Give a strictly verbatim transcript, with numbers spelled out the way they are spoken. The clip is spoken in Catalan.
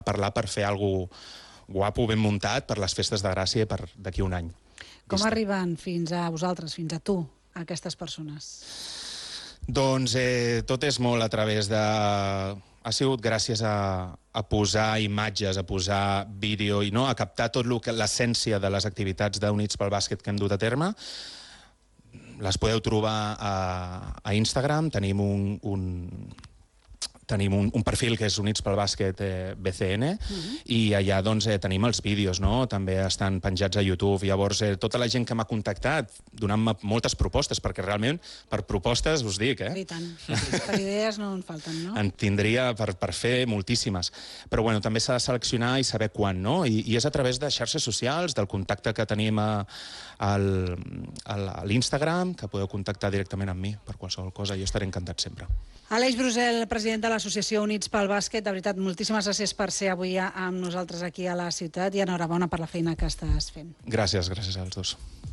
parlar per fer alguna cosa guapo, ben muntat, per les festes de Gràcia per d'aquí un any. Com arriben fins a vosaltres, fins a tu, aquestes persones? Doncs eh, tot és molt a través de... Ha sigut gràcies a, a posar imatges, a posar vídeo, i no a captar tot l'essència de les activitats d'Units pel Bàsquet que hem dut a terme. Les podeu trobar a, a Instagram, tenim un... un tenim un, un perfil que és Units pel Bàsquet eh, B C N, uh-huh. i allà doncs, eh, tenim els vídeos, no? També estan penjats a YouTube. Llavors, eh, tota la gent que m'ha contactat donant-me moltes propostes, perquè realment per propostes us dic, eh? I tant. Per idees no en falten, no? En tindria per, per fer moltíssimes. Però bueno, també s'ha de seleccionar i saber quan, no? I, i és a través de xarxes socials, del contacte que tenim a, al, a l'Instagram, que podeu contactar directament amb mi per qualsevol cosa. Jo estaré encantat sempre. Aleix Brusel, president de l'Associació Units pel Bàsquet, de veritat, moltíssimes gràcies per ser avui amb nosaltres aquí a la ciutat i enhorabona per la feina que estàs fent. Gràcies, gràcies als dos.